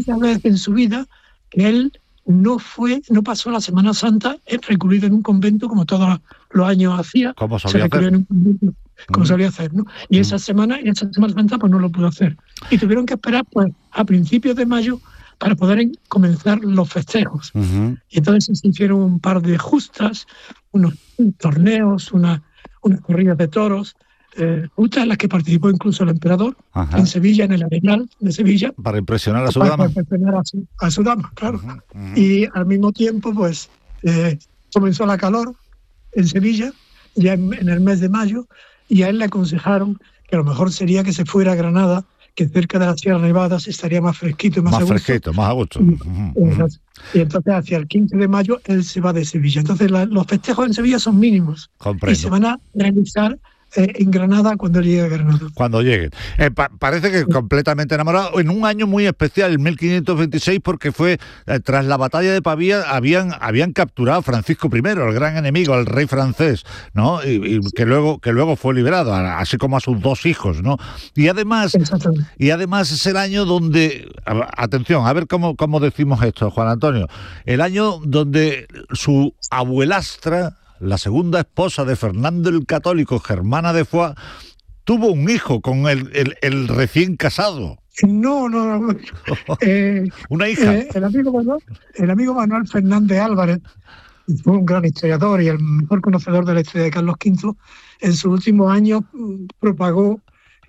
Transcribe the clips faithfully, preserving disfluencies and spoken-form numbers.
única vez en su vida que él no fue, no pasó la Semana Santa recluido en un convento como todos los años hacía. Como solía hacer. En un convento, como mm. solía hacer, ¿no? Y mm. esa semana, y esa Semana Santa pues no lo pudo hacer. Y tuvieron que esperar pues a principios de mayo para poder en, comenzar los festejos. Uh-huh. Y entonces se hicieron un par de justas, unos torneos, una, unas corridas de toros, eh, justas en las que participó incluso el emperador, uh-huh. en Sevilla, en el Arenal de Sevilla. Para impresionar a su para, dama. Para impresionar a su, a su dama, claro. Uh-huh. Uh-huh. Y al mismo tiempo, pues, eh, comenzó la calor en Sevilla, ya en, en el mes de mayo, y a él le aconsejaron que a lo mejor sería que se fuera a Granada, que cerca de las Sierras Nevadas estaría más fresquito y más, más a gusto. fresquito, más a gusto. Y, uh-huh. y entonces hacia el quince de mayo él se va de Sevilla. Entonces la, los festejos en Sevilla son mínimos. Comprendo. Y se van a realizar eh, en Granada cuando llegue a Granada. Cuando llegue. Eh, pa- parece que sí. completamente enamorado, en un año muy especial, el mil quinientos veintiséis, porque fue eh, tras la batalla de Pavía, habían, habían capturado a Francisco primero, el gran enemigo, al rey francés, ¿no? Y, y que luego que luego fue liberado, así como a sus dos hijos, ¿no? Y además, y además es el año donde, atención, a ver cómo, cómo decimos esto, Juan Antonio, el año donde su abuelastra, la segunda esposa de Fernando el Católico, Germana de Foix, tuvo un hijo con el, el, el recién casado. No, no, no. Eh, Una hija. Eh, el, amigo Manuel, el amigo Manuel Fernández Álvarez fue un gran historiador y el mejor conocedor de la historia de Carlos quinto. En sus últimos años propagó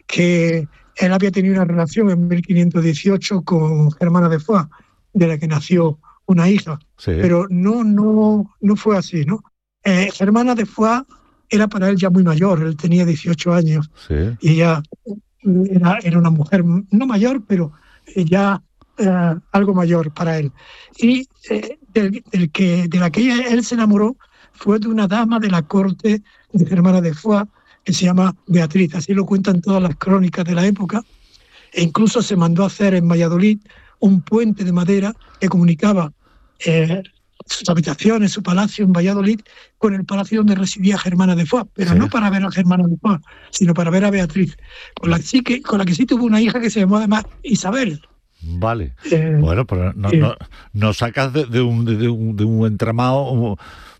que él había tenido una relación en mil quinientos dieciocho con Germana de Foix, de la que nació una hija. Sí. Pero no, no, no fue así, ¿no? Eh, Germana de Foix era para él ya muy mayor, él tenía dieciocho años, sí. y ella era, era una mujer no mayor, pero ya eh, algo mayor para él. Y eh, del, del que, de la que ella, él se enamoró fue de una dama de la corte de Germana de Foix, que se llama Beatriz, así lo cuentan todas las crónicas de la época, e incluso se mandó a hacer en Valladolid un puente de madera que comunicaba eh, sus habitaciones, su palacio en Valladolid, con el palacio donde residía Germana de Foix, pero sí. no para ver a Germana de Foix, sino para ver a Beatriz, con la, sí que, con la que sí tuvo una hija que se llamó además Isabel. Vale, eh, bueno, pero no, eh, no, no sacas de, de, un, de, un, de un entramado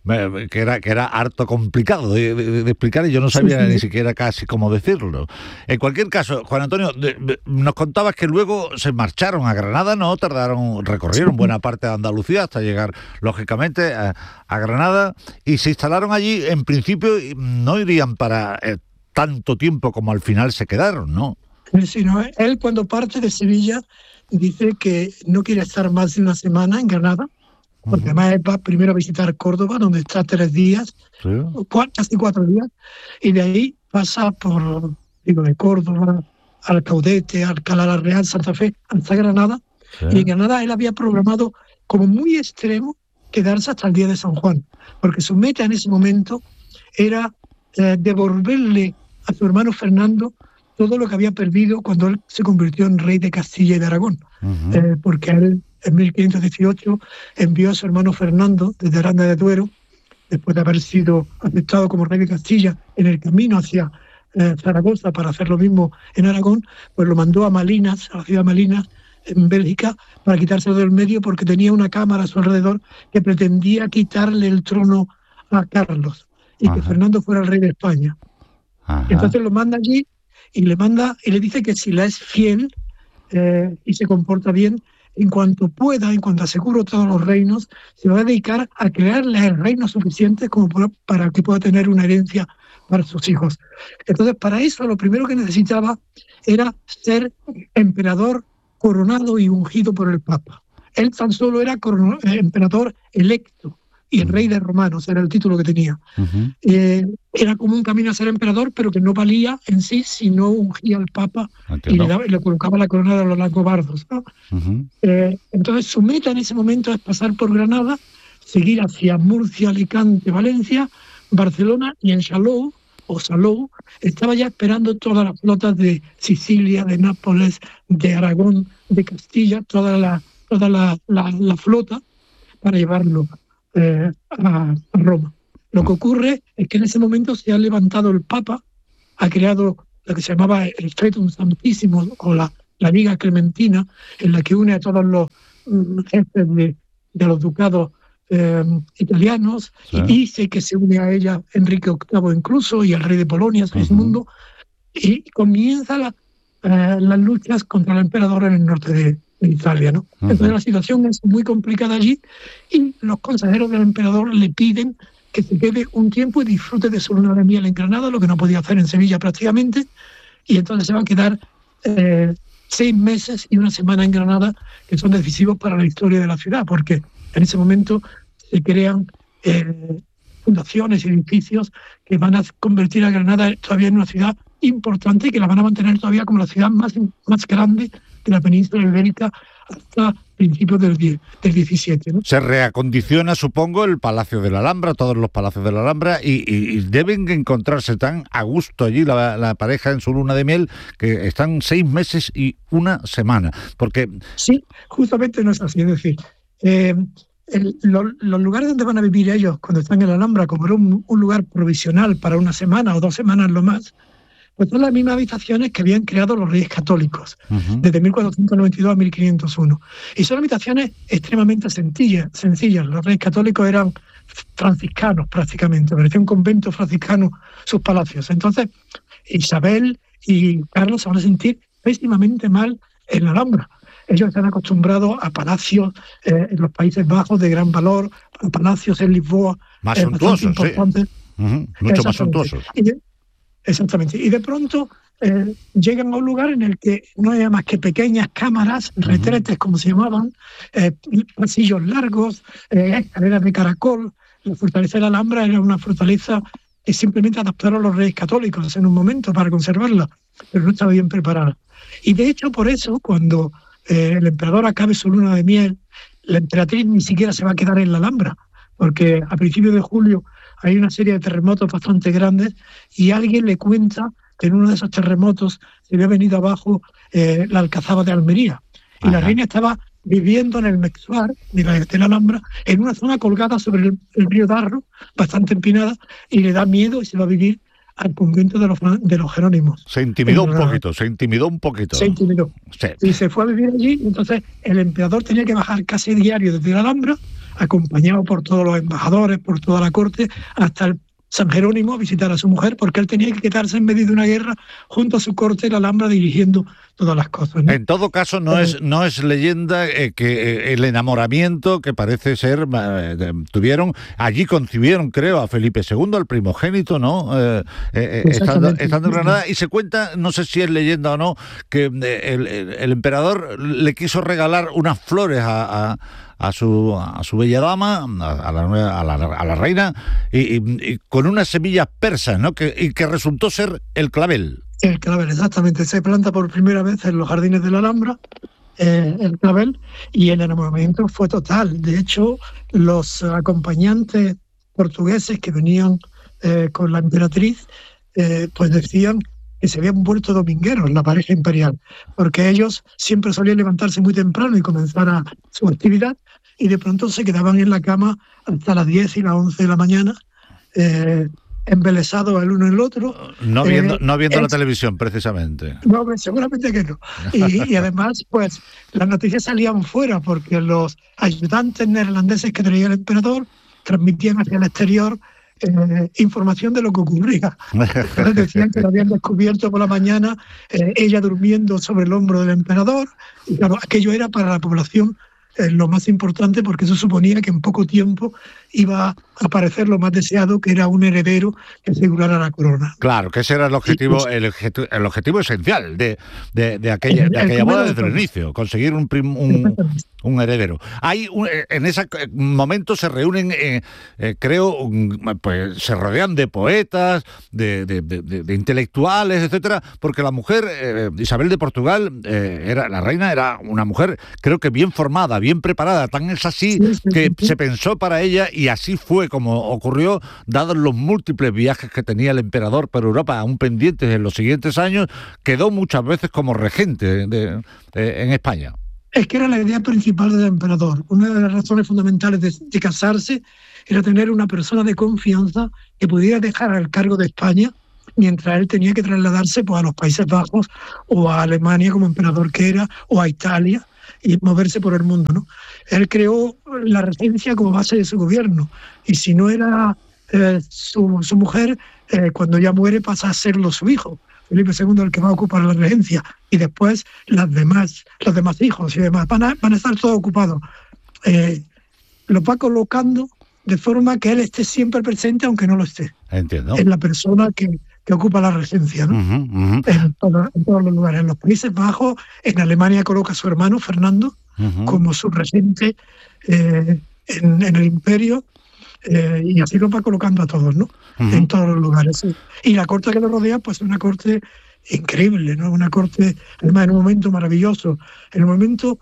que era, que era harto complicado de, de, de explicar, y yo no sabía sí, sí. ni siquiera casi cómo decirlo. En cualquier caso, Juan Antonio, de, de, nos contabas que luego se marcharon a Granada, ¿no? Tardaron, recorrieron buena parte de Andalucía hasta llegar, lógicamente, a, a Granada, y se instalaron allí. En principio no irían para eh, tanto tiempo como al final se quedaron, ¿no? Sí, no, él cuando parte de Sevilla dice que no quiere estar más de una semana en Granada, porque uh-huh. además él va primero a visitar Córdoba, donde está tres días, ¿sí? cuatro, casi cuatro días, y de ahí pasa por, digo, de Córdoba, al Caudete, Alcalá la Real, Santa Fe, hasta Granada, ¿sí? Y en Granada él había programado como muy extremo quedarse hasta el día de San Juan, porque su meta en ese momento era eh, devolverle a su hermano Fernando todo lo que había perdido cuando él se convirtió en rey de Castilla y de Aragón, uh-huh. eh, porque él en mil quinientos dieciocho envió a su hermano Fernando desde Aranda de Duero, después de haber sido aceptado como rey de Castilla, en el camino hacia eh, Zaragoza para hacer lo mismo en Aragón, pues lo mandó a Malinas, a la ciudad de Malinas, en Bélgica, para quitárselo del medio, porque tenía una cámara a su alrededor que pretendía quitarle el trono a Carlos y uh-huh. que Fernando fuera el rey de España. Uh-huh. Entonces lo manda allí y le manda y le dice que si la es fiel eh, y se comporta bien, en cuanto pueda, en cuanto aseguro todos los reinos, se va a dedicar a crearle el reino suficiente como para que pueda tener una herencia para sus hijos. Entonces, para eso lo primero que necesitaba era ser emperador coronado y ungido por el Papa. Él tan solo era coron- emperador electo, y el rey de romanos era el título que tenía. Uh-huh. Eh, era como un camino a ser emperador, pero que no valía en sí si no ungía al Papa y le, daba, y le colocaba la corona de los langobardos, ¿no? Uh-huh. Eh, entonces su meta en ese momento es pasar por Granada, seguir hacia Murcia, Alicante, Valencia, Barcelona, y en Salou, o Salou, estaba ya esperando todas las flotas de Sicilia, de Nápoles, de Aragón, de Castilla, toda la, toda la, la, la flota para llevarlo Eh, a, a Roma. Lo que ocurre es que en ese momento se ha levantado el Papa, ha creado lo que se llamaba el Fetum Santísimo, o la la Liga Clementina, en la que une a todos los um, jefes de, de los ducados eh, italianos, sí. y dice que se une a ella Enrique octavo incluso, y el rey de Polonia, Segismundo, uh-huh. y comienza la, eh, las luchas contra el emperador en el norte de, de Italia, ¿no? Uh-huh. Entonces la situación es muy complicada allí, y los consejeros del emperador le piden que se quede un tiempo y disfrute de su luna de miel en Granada, lo que no podía hacer en Sevilla prácticamente, y entonces se va a quedar eh, seis meses y una semana en Granada, que son decisivos para la historia de la ciudad, porque en ese momento se crean eh, fundaciones y edificios que van a convertir a Granada todavía en una ciudad importante y que la van a mantener todavía como la ciudad más, más grande de la península ibérica hasta principios del, del diecisiete, ¿no? Se reacondiciona, supongo, el Palacio de la Alhambra, todos los palacios de la Alhambra, y, y, y deben encontrarse tan a gusto allí la, la pareja en su luna de miel, que están seis meses y una semana. Porque sí, justamente no es así, es decir, eh, el, lo, los lugares donde van a vivir ellos cuando están en la Alhambra, como era un, un lugar provisional para una semana o dos semanas lo más, pues son las mismas habitaciones que habían creado los reyes católicos, uh-huh. desde mil cuatrocientos noventa y dos a mil quinientos uno. Y son habitaciones extremadamente sencillas. sencillas. Los reyes católicos eran franciscanos prácticamente, parecía un convento franciscano sus palacios. Entonces, Isabel y Carlos se van a sentir pésimamente mal en la Alhambra. Ellos están acostumbrados a palacios eh, en los Países Bajos de gran valor, a palacios en Lisboa. Más eh, suntuosos, sí. Uh-huh. Mucho más suntuosos. Y, Exactamente. Y de pronto eh, llegan a un lugar en el que no hay más que pequeñas cámaras, retretes, uh-huh. como se llamaban, eh, pasillos largos, eh, escaleras de caracol. La fortaleza de la Alhambra era una fortaleza que simplemente adaptaron los reyes católicos en un momento para conservarla, pero no estaba bien preparada. Y de hecho, por eso, cuando eh, el emperador acabe su luna de miel, la emperatriz ni siquiera se va a quedar en la Alhambra, porque a principios de julio hay una serie de terremotos bastante grandes y alguien le cuenta que en uno de esos terremotos se había venido abajo eh, la Alcazaba de Almería. Y Ajá. la reina estaba viviendo en el Mexuar de la, de la Alhambra, en una zona colgada sobre el, el río Darro, bastante empinada, y le da miedo y se va a vivir al convento de los, de los Jerónimos. Se intimidó un poquito, se intimidó un poquito. Se intimidó. Sí. Y se fue a vivir allí, y entonces el emperador tenía que bajar casi diario desde la Alhambra, acompañado por todos los embajadores, por toda la corte, hasta el San Jerónimo a visitar a su mujer, porque él tenía que quedarse en medio de una guerra junto a su corte en la Alhambra dirigiendo todas las cosas, ¿no? En todo caso, no, eh, es, no es leyenda eh, que eh, el enamoramiento que parece ser eh, tuvieron, allí concibieron, creo, a Felipe segundo, al primogénito, ¿no? Eh, eh, estando, estando en Granada, y se cuenta, no sé si es leyenda o no, que eh, el, el, el emperador le quiso regalar unas flores a... a a su a su bella dama, a la, a la, a la reina, y, y, y con unas semillas persas, ¿no? Que, y que resultó ser el clavel. El clavel, exactamente. Se planta por primera vez en los jardines de la Alhambra, eh, el clavel, y el enamoramiento fue total. De hecho, los acompañantes portugueses que venían eh, con la emperatriz, eh, pues decían que se habían vuelto domingueros, la pareja imperial, porque ellos siempre solían levantarse muy temprano y comenzar a su actividad, y de pronto se quedaban en la cama hasta las diez y las once de la mañana, eh, embelesados el uno en el otro. No viendo, eh, no viendo es, la televisión, precisamente. No, seguramente que no. Y, y además, pues, las noticias salían fuera, porque los ayudantes neerlandeses que traía el emperador transmitían hacia el exterior Eh, información de lo que ocurría. Entonces decían que lo habían descubierto por la mañana, eh, ella durmiendo sobre el hombro del emperador, y claro, aquello era para la población eh, lo más importante, porque eso suponía que en poco tiempo iba a aparecer lo más deseado, que era un heredero que asegurara la corona. Claro, que ese era el objetivo, pues, el, objetivo el objetivo esencial de, de, de aquella, de aquella boda desde el inicio, conseguir un, prim, un, un heredero. Hay un, en ese momento se reúnen, eh, eh, creo, un, pues se rodean de poetas, de, de, de, de intelectuales, etcétera, porque la mujer, eh, Isabel de Portugal, eh, era la reina, era una mujer, creo que bien formada, bien preparada, tan es así sí, sí, que sí. se pensó para ella, y así fue como ocurrió, dados los múltiples viajes que tenía el emperador por Europa, aún pendientes en los siguientes años, quedó muchas veces como regente de, de, de, en España. Es que era la idea principal del emperador. Una de las razones fundamentales de, de casarse era tener una persona de confianza que pudiera dejar al cargo de España mientras él tenía que trasladarse pues, a los Países Bajos o a Alemania como emperador que era, o a Italia, y moverse por el mundo, ¿no? Él creó la regencia como base de su gobierno, y si no era eh, su, su mujer, eh, cuando ya muere pasa a serlo su hijo, Felipe segundo, el que va a ocupar la regencia, y después las demás, los demás hijos y demás, van a, van a estar todos ocupados. Eh, los va colocando de forma que él esté siempre presente, aunque no lo esté. Entiendo. Es la persona que, que ocupa la regencia, ¿no? Uh-huh, uh-huh. En, todo, en todos los lugares. En los Países Bajos, en Alemania coloca a su hermano Fernando uh-huh. como su regente eh, en, en el imperio, eh, y así lo va colocando a todos, ¿no? Uh-huh. En todos los lugares. Sí. Y la corte que lo rodea, pues es una corte increíble, ¿no? Una corte, además, en un momento maravilloso, en un momento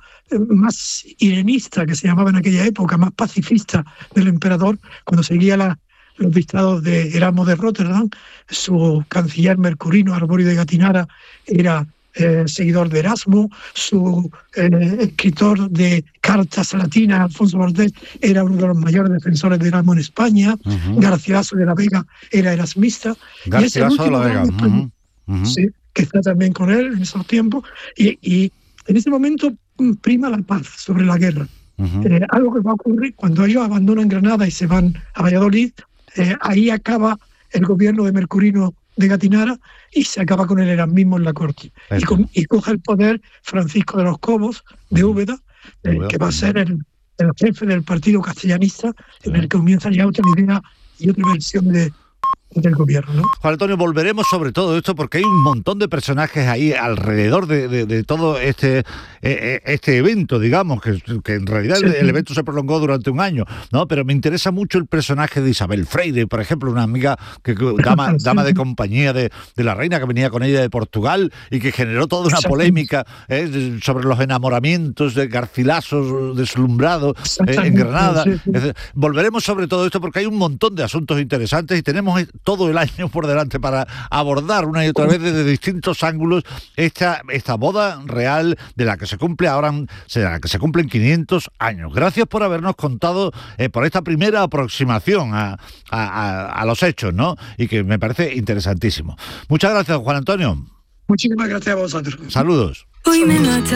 más irenista que se llamaba en aquella época, más pacifista del emperador, cuando seguía la, los dictados de Erasmo de Rotterdam. Su canciller Mercurino Arborio de Gatinara era eh, seguidor de Erasmo, su eh, escritor de cartas latinas, Alfonso Valdés, era uno de los mayores defensores de Erasmo en España. Uh-huh. Garcilaso de la Vega era erasmista. Garcilaso de la Vega. Uh-huh. Uh-huh. Sí, que está también con él en esos tiempos, y, y en ese momento prima la paz sobre la guerra. Uh-huh. Eh, algo que va a ocurrir cuando ellos abandonan Granada y se van a Valladolid, eh, ahí acaba el gobierno de Mercurino de Gatinara y se acaba con el erasmismo en la corte. Y, con, y coge el poder Francisco de los Cobos de Úbeda, eh, que va a ser el, el jefe del partido castellanista, en el que comienza ya otra idea y otra versión de del gobierno, ¿no? Juan Antonio, volveremos sobre todo esto porque hay un montón de personajes ahí alrededor de, de, de todo este eh, este evento, digamos, que, que en realidad sí. el, el evento se prolongó durante un año, ¿no? Pero me interesa mucho el personaje de Isabel Freire, por ejemplo, una amiga, que dama, sí. dama de compañía de, de la reina, que venía con ella de Portugal y que generó toda una polémica eh, sobre los enamoramientos de Garcilaso deslumbrado eh, en Granada. Sí, sí. Es, volveremos sobre todo esto porque hay un montón de asuntos interesantes y tenemos todo el año por delante para abordar una y otra vez desde distintos ángulos esta, esta boda real de la que se cumple ahora, de la que se cumplen quinientos años. Gracias por habernos contado, eh, por esta primera aproximación a, a, a, a los hechos, ¿no? Y que me parece interesantísimo. Muchas gracias, Juan Antonio. Muchísimas gracias a vosotros. Saludos.